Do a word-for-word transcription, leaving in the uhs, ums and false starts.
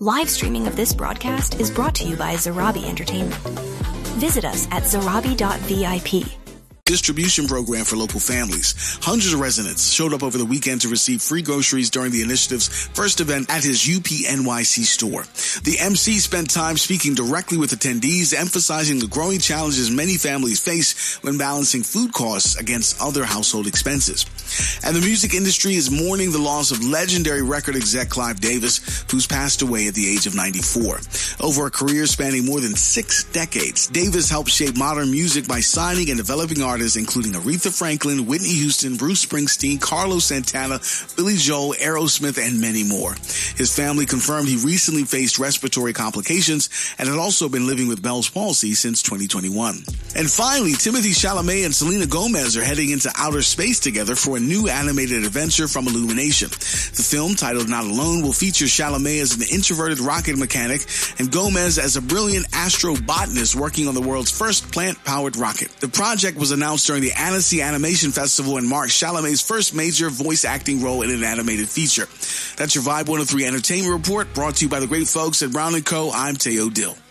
Live streaming of this broadcast is brought to you by Zarabi Entertainment. Visit us at zarabi dot V I P. Distribution program for local families. Hundreds of residents showed up over the weekend to receive free groceries during the initiative's first event at his U P N Y C store. The M C spent time speaking directly with attendees, emphasizing the growing challenges many families face when balancing food costs against other household expenses. And the music industry is mourning the loss of legendary record exec Clive Davis, who's passed away at the age of ninety-four. Over a career spanning more than six decades, Davis helped shape modern music by signing and developing artists including Aretha Franklin, Whitney Houston, Bruce Springsteen, Carlos Santana, Billy Joel, Aerosmith, and many more. His family confirmed he recently faced respiratory complications and had also been living with Bell's palsy since twenty twenty-one. And finally, Timothée Chalamet and Selena Gomez are heading into outer space together for a new animated adventure from Illumination. The film, titled Not Alone, will feature Chalamet as an introverted rocket mechanic and Gomez as a brilliant astrobotanist working on the world's first plant-powered rocket. The project was announced during the Annecy Animation Festival and marks Chalamet's first major voice acting role in an animated feature. That's your Vibe one oh three Entertainment Report, brought to you by the great folks at Brown and Co. I'm Teo Dill.